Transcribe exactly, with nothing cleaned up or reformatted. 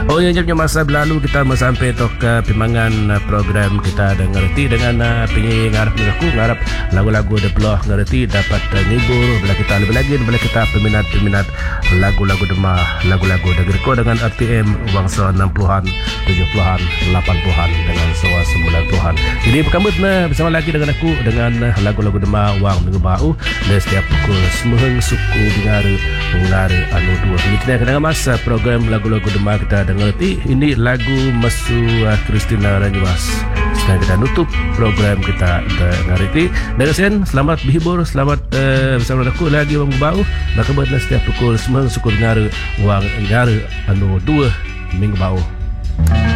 Oh ya, jam masa berlalu kita mau sampai tok ke pimangan uh, program kita dan ngerti dengan uh, penyanyi ngarap aku ngarap lagu-lagu de peloh ngerti dapat uh, ngibur bila kita lebih lagi bila kita peminat-peminat lagu-lagu demah lagu-lagu Dagerko dengan R T M bangsa enam puluhan, tujuh puluhan, delapan puluhan dengan soal sembilan puluhan. Jadi berkambut nah bersama lagi dengan aku dengan uh, lagu-lagu demah wang minggu bau dan setiap pukul semeheng suku dengar dengar anu dua. Ini kita dengan masa program lagu-lagu demah kita ngerti ini lagu Mesu uh, Christina Ranyuas. Sekarang kita nutup program kita ngerti. Dan sen selamat berhibur, selamat uh, bersama aku lagi wang bau. Maka buat setiap pukul semua syukur ngaru wang ngaru anu dua minggu bau.